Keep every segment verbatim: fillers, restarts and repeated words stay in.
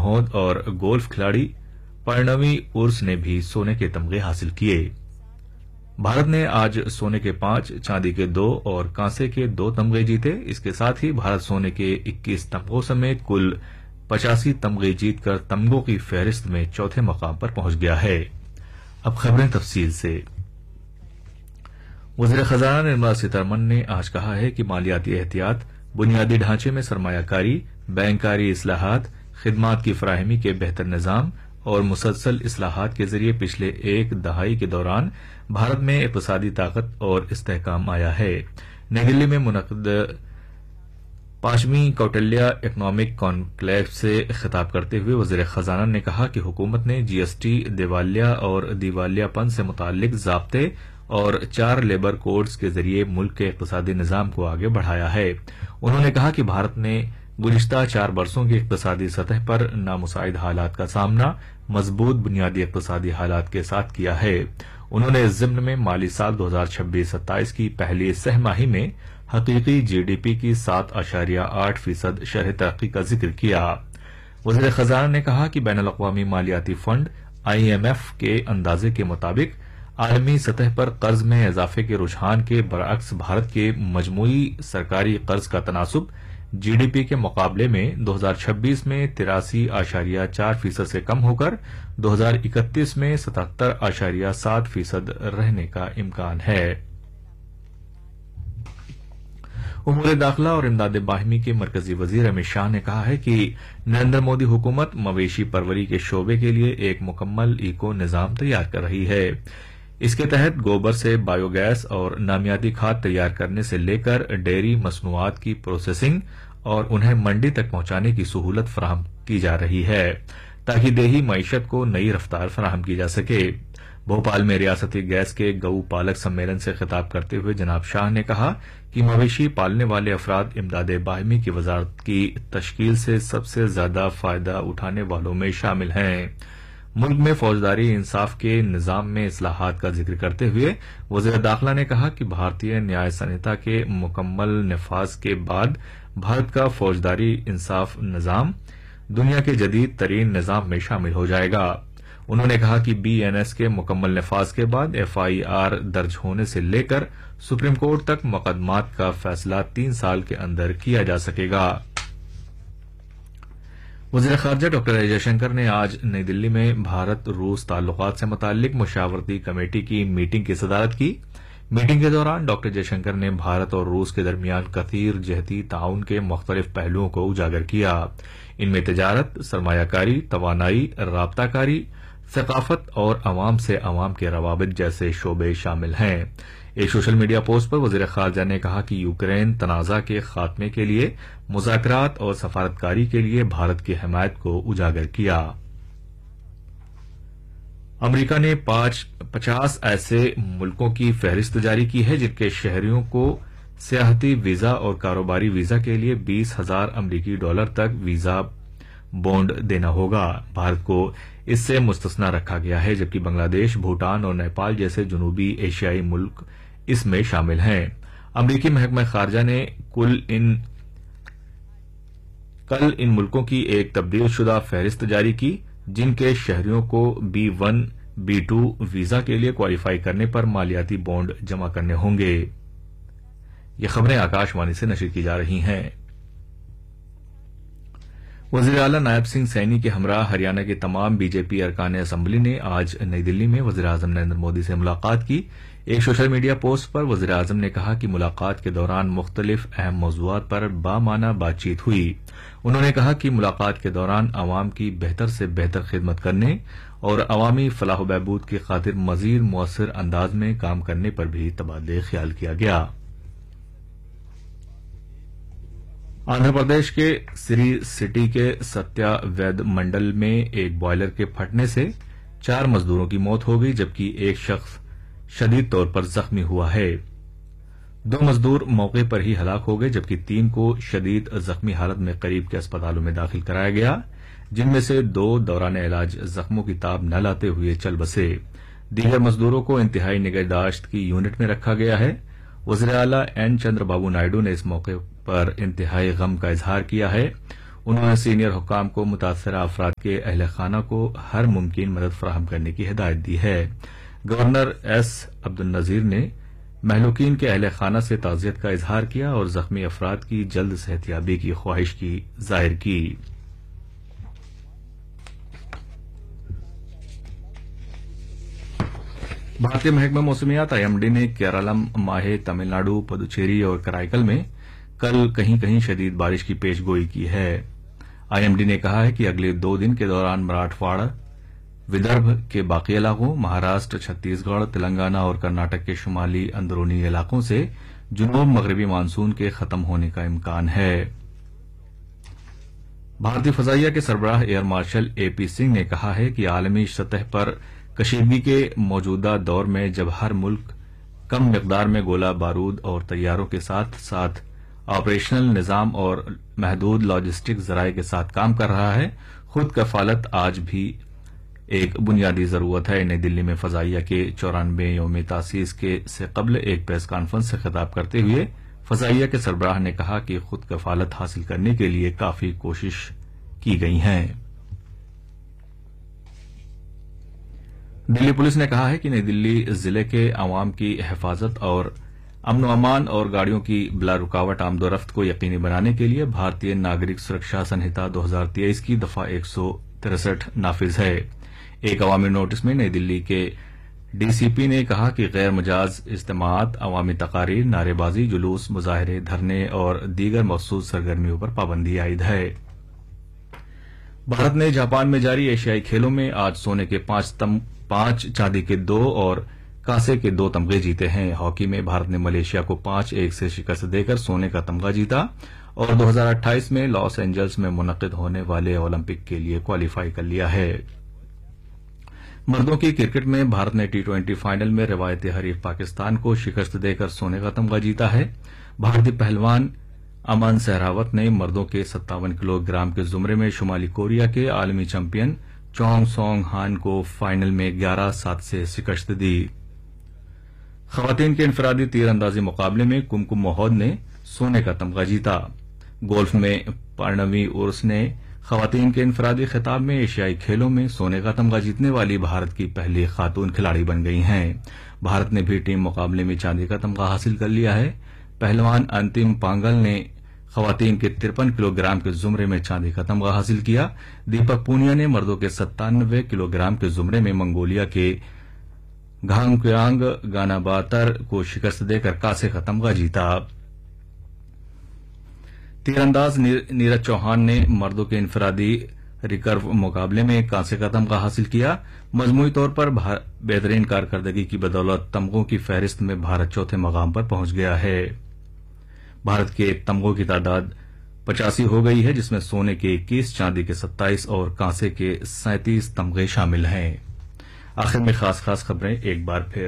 धोंद और गोल्फ खिलाड़ी परिणवी उर्स ने भी सोने के तमगे हासिल किए। भारत ने आज सोने के पांच, चांदी के दो और कांसे के दो तमगे जीते। इसके साथ ही भारत सोने के इक्कीस तमगों समेत कुल पचासी तमगे जीतकर तमगों की फहरिस्त में चौथे मकाम पर पहुंच गया है। अब खबरें तफसील से। वज़ीर खजाना निर्मला सीतारमण ने आज कहा है कि मालियाती एहतियात, बुनियादी ढांचे में सरमायाकारी, बैंकारी इस्लाहात, खिदमात की फराहमी के बेहतर निजाम और मुसलसल इस्लाहात के जरिए पिछले एक दहाई के दौरान भारत में इक़्तिसादी ताकत और इस्तेहकाम आया है। नई दिल्ली में मुनक़िद पांचवीं कौटिल्य इकनॉमिक कॉन्क्लेव से खिताब करते हुए वज़ीर खजाना ने कहा कि हुकूमत ने जीएसटी, दिवालिया और दिवालियापन से मुताल्लिक ज़ाब्ते और चार लेबर कोड्स के जरिए मुल्क के इक़्तिसादी निज़ाम को आगे बढ़ाया है। उन्होंने कहा कि भारत ने गुज़िश्ता चार बरसों की इक़्तिसादी सतह पर नामुसाइद हालात का सामना मजबूत बुनियादी इक़्तिसादी हालात के साथ किया है। उन्होंने इस ज़िम्न में माली साल दो हजार छब्बीस सत्ताईस की पहली सहमाही में हकीकी जीडीपी की सात अशारिया आठ फीसद शरह तरक्की का जिक्र किया। वज़ीर खजाना ने कहा कि बैनुल अक़वामी मालियाती फंड आईएमएफ के अंदाजे के मुताबिक आलमी सतह पर कर्ज में इजाफे के रुझान के बरअक्स भारत के मजमूई सरकारी कर्ज का तनासुब जीडीपी के मुकाबले में दो हजार छब्बीस में तिरासी आशारिया चार फीसद से कम होकर दो हजार इकतीस में सतहत्तर आशारिया सात फीसद रहने का इम्कान है। उमूर दाखिला और इमदाद बाहिमी के मरकजी वजीर अमित शाह ने कहा है कि नरेंद्र मोदी हुकूमत मवेशी परवरी के शोबे के लिए एक मुकम्मल इको निजाम तैयार कर रही है। इसके तहत गोबर से बायोगैस और नामियाती खाद तैयार करने से लेकर डेयरी मसनूआत की प्रोसेसिंग और उन्हें मंडी तक पहुंचाने की सहूलत फराहम की जा रही है ताकि देही मईशत को नई रफ्तार फराहम की जा सके। भोपाल में रियासती गैस के गऊ पालक सम्मेलन से खिताब करते हुए जनाब शाह ने कहा कि मवेशी पालने वाले अफराद इमदाद बाहिमी की वजारत की तश्कील से सबसे ज्यादा फायदा उठाने वालों में शामिल हैं। मुल्क में फौजदारी इंसाफ के निजाम में इस्लाहात का जिक्र करते हुए वज़ीर दाखिला ने कहा कि भारतीय न्याय संहिता के मुकम्मल निफाज के बाद भारत का फौजदारी इंसाफ निजाम दुनिया के जदीद तरीन निजाम में शामिल हो जाएगा। उन्होंने कहा कि बीएनएस के मुकम्मल निफाज के बाद एफआईआर दर्ज होने से लेकर सुप्रीम कोर्ट तक मुकदमात का फैसला तीन साल के अंदर किया जा सकेगा। वज़ीर ख़ारजा डॉक्टर एस जयशंकर ने आज नई दिल्ली में भारत रूस ताल्लुकात से मुताल्लिक मुशावरती कमेटी की मीटिंग की सदारत की। मीटिंग के दौरान डॉक्टर जयशंकर ने भारत और रूस के दरमियान कसीर जहती ताउन के मुख्तलिफ पहलुओं को उजागर किया। इनमें तजारत, सरमायाकारी, तवानाई, राबताकारी, सकाफत और अवाम से अवाम के रवाबित जैसे शोबे शामिल हैं। एक सोशल मीडिया पोस्ट पर वज़ीर ख़ारजा ने कहा कि यूक्रेन तनाज़ा के खात्मे के लिए मुज़ाकरात और सफारतकारी के लिए भारत की हिमायत को उजागर किया। अमरीका ने पांच पचास ऐसे मुल्कों की फहरिस्त जारी की है जिनके शहरियों को सियाहती वीजा और कारोबारी वीजा के लिए बीस हजार अमरीकी डॉलर तक वीजा बॉन्ड देना होगा। भारत को इससे मुस्तस्ना रखा गया है जबकि बांग्लादेश, भूटान और नेपाल जैसे जनूबी एशियाई मुल्क इसमें शामिल हैं। अमरीकी महकमा खारजा ने कुल इन कल इन मुल्कों की एक तब्दील शुदा फहरिस्त जारी की जिनके शहरियों को B one B to visa के लिए क्वालिफाई करने पर मालियाती बॉन्ड जमा करने होंगे। ये खबरें आकाशवाणी से नशर की जा रही हैं। वज़ीर आला नायब सिंह सैनी के हमरा हरियाणा के तमाम बीजेपी अरकान असम्बली ने आज नई दिल्ली में वज़ीर आज़म नरेंद्र मोदी से मुलाकात की। एक सोशल मीडिया पोस्ट पर वज़ीर आज़म ने कहा कि मुलाकात के दौरान मुख्तलिफ अहम मौज़ूआत पर बामाना बातचीत हुई। उन्होंने कहा कि मुलाकात के दौरान अवाम की बेहतर से बेहतर खिदमत करने और अवामी फलाह व बहबूद की खातिर मज़ीद मुअस्सर अंदाज में काम करने पर भी तबादले ख्याल किया गया। आंध्र प्रदेश के सिरी सिटी के सत्या वैद मंडल में एक बॉयलर के फटने से चार मजदूरों की मौत हो गई जबकि एक शख्स शदीद तौर पर जख्मी हुआ है। दो मजदूर मौके पर ही हलाक हो गए जबकि तीन को शदीद जख्मी हालत में करीब के अस्पतालों में दाखिल कराया गया जिनमें से दो दौरान इलाज जख्मों की ताब न लाते हुए चल बसे। दीगर मजदूरों को इंतहाई निगहदाश्त की यूनिट में रखा गया है। वज़ीर आला एन चंद्रबाबू नायडू ने इस मौके पर इंतहाई गम का इजहार किया है। انہوں نے سینئر حکام کو متاثرہ افراد کے اہل خانہ کو ہر ممکن مدد فراہم کرنے کی ہدایت دی ہے۔ گورنر ایس عبدالنذیر نے مہلوکین کے اہل خانہ سے تعزیت کا اظہار کیا اور زخمی افراد کی جلد صحتیابی کی خواہش کی ظاہر کی۔ بھارتی محکمہ موسمیات آئی ایم ڈی نے کیرالم، ماہے، تمل ناڈو، پدوچیری اور کرائیکل میں کل کہیں کہیں شدید بارش کی پیش گوئی کی ہے۔ آئی ایم ڈی نے کہا ہے کہ اگلے دو دن کے دوران مراٹھواڑہ، ودربھ کے باقی علاقوں، مہاراشٹر، چھتیس گڑھ، تلنگانہ اور کرناٹک کے شمالی اندرونی علاقوں سے جنوب مغربی مانسون کے ختم ہونے کا امکان ہے۔ بھارتی فضائیہ کے سربراہ ایئر مارشل اے پی سنگھ نے کہا ہے کہ عالمی سطح پر کشیدگی کے موجودہ دور میں جب ہر ملک کم مقدار میں گولہ بارود اور طیاروں کے ساتھ ساتھ آپریشنل نظام اور محدود لاجسٹک ذرائع کے ساتھ کام کر رہا ہے، خود کفالت آج بھی ایک بنیادی ضرورت ہے۔ نئی دلی میں فضائیہ کے چورانوے یوم تاسیس کے سے قبل ایک پریس کانفرنس سے خطاب کرتے ہوئے فضائیہ کے سربراہ نے کہا کہ خود کفالت حاصل کرنے کے لیے کافی کوشش کی گئی ہیں۔ دلی پولیس نے کہا ہے کہ نئی دلی ضلع کے عوام کی حفاظت اور امن و امان اور گاڑیوں کی بلا رکاوٹ آمد و رفت کو یقینی بنانے کے لیے بھارتی ناگرک سرکشا سنہتا دو ہزار تیئیس کی دفعہ ایک سو تریسٹھ نافذ ہے۔ ایک عوامی نوٹس میں نئی دلی کے ڈی سی پی نے کہا کہ غیر مجاز اجتماعات، عوامی تقاریر، نعرے بازی، جلوس، مظاہرے، دھرنے اور دیگر مخصوص سرگرمیوں پر پابندی عائد ہے۔ بھارت نے جاپان میں جاری ایشیائی کھیلوں میں آج سونے کے پانچ تم پانچ چاندی کے دو اور کانسے کے دو تمغے جیتے ہیں۔ ہاکی میں بھارت نے ملیشیا کو پانچ ایک سے شکست دے کر سونے کا تمغہ جیتا اور دو ہزار اٹھائیس میں لاس اینجلس میں منعقد ہونے والے اولمپک کے لیے کوالیفائی کر لیا ہے۔ مردوں کی کرکٹ میں بھارت نے ٹی ٹوئنٹی فائنل میں روایتی حریف پاکستان کو شکست دے کر سونے کا تمغہ جیتا ہے۔ بھارتی پہلوان امن سہراوت نے مردوں کے ستاون کلو گرام کے زمرے میں شمالی کوریا کے عالمی چیمپئن چونگ سونگ ہان کو فائنل میں گیارہ سات سے شکست دی۔ خواتین کے انفرادی تیر اندازی مقابلے میں کمکم موہود نے سونے کا تمغہ جیتا۔ گولف میں پرنوی ارس نے خواتین کے انفرادی خطاب میں ایشیائی کھیلوں میں سونے کا تمغہ جیتنے والی بھارت کی پہلی خاتون کھلاڑی بن گئی ہیں۔ بھارت نے بھی ٹیم مقابلے میں چاندی کا تمغہ حاصل کر لیا ہے۔ پہلوان انتم پانگل نے خواتین کے ترپن کلو گرام کے زمرے میں چاندی کا تمغہ حاصل کیا۔ دیپک پونیا نے مردوں کے ستانوے کلو گرام کے زمرے میں منگولیا کے گھانگکیانگ گاناباتر کو شکست دے کر کانسے کا تمغہ جیتا۔ تیر انداز نیرج چوہان نے مردوں کے انفرادی ریکرو مقابلے میں کانسے کا تمغہ حاصل کیا۔ مجموعی طور پر بہترین کارکردگی کی بدولت تمغوں کی فہرست میں بھارت چوتھے مقام پر پہنچ گیا ہے۔ بھارت کے تمغوں کی تعداد پچاسی ہو گئی ہے، جس میں سونے کے اکیس، چاندی کے ستائیس اور کانسے کے سینتیس تمغے شامل ہیں۔ آخر میں خاص خاص خبریں ایک بار پھر۔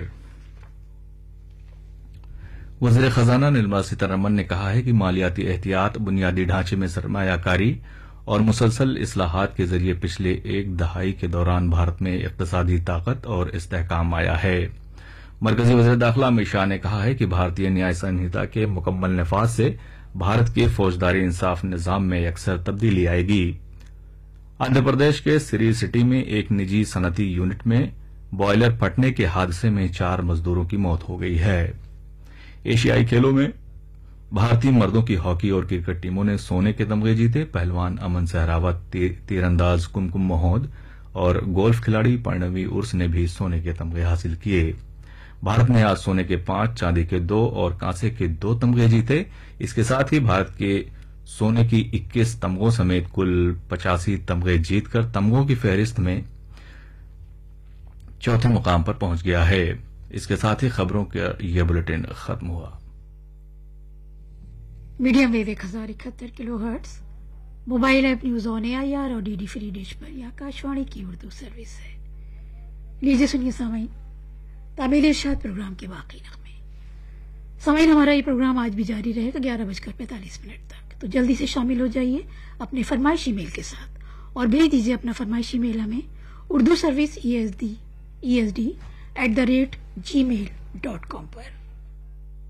وزیر خزانہ نرملا سیتارمن نے کہا ہے کہ مالیاتی احتیاط، بنیادی ڈھانچے میں سرمایہ کاری اور مسلسل اصلاحات کے ذریعے پچھلے ایک دہائی کے دوران بھارت میں اقتصادی طاقت اور استحکام آیا ہے۔ مرکزی وزیر داخلہ امت شاہ نے کہا ہے کہ بھارتی نیائے سنہتا کے مکمل نفاذ سے بھارت کے فوجداری انصاف نظام میں یکسر تبدیلی آئے گی۔ آندھرا پردیش کے سری سٹی میں ایک نجی صنعتی یونٹ میں بوائلر پھٹنے کے حادثے میں چار مزدوروں کی موت ہو گئی ہے۔ ایشیائی کھیلوں میں بھارتی مردوں کی ہاکی اور کرکٹ ٹیموں نے سونے کے تمغے جیتے۔ پہلوان امن سہراوت، تیر انداز کمکم موہود اور گولف کھلاڑی پرنوی ارس نے بھی سونے کے تمغے حاصل کیے۔ بھارت نے آج سونے کے پانچ، چاندی کے دو اور کانسے کے دو تمغے جیتے۔ اس کے ساتھ ہی بھارت کے سونے کی اکیس تمغوں سمیت کل پچاسی تمغے جیت کر تمغوں کی فہرست میں چوتھے مقام پر پہنچ گیا ہے۔ اس کے ساتھ ہی خبروں کا یہ بلیٹن ختم ہوا۔ میڈیم ویو ایک ہزار اکہتر کلو hertz, mobile app news on a I R اور ڈی ڈی فری ڈش پر یہ آکاشوانی کی اردو سروس ہے۔ لیجیے سنیے سامعین تعمیل ارشاد پروگرام کے باقی نغمے۔ سامعین ہمارا یہ پروگرام آج بھی جاری رہے گا گیارہ بج کر پینتالیس منٹ تک، تو جلدی سے شامل ہو جائیے اپنے فرمائشی میل کے ساتھ اور بھیج دیجیے اپنا فرمائشی میل ہمیں Urdu service E S D E S D at the rate G mile dot com per.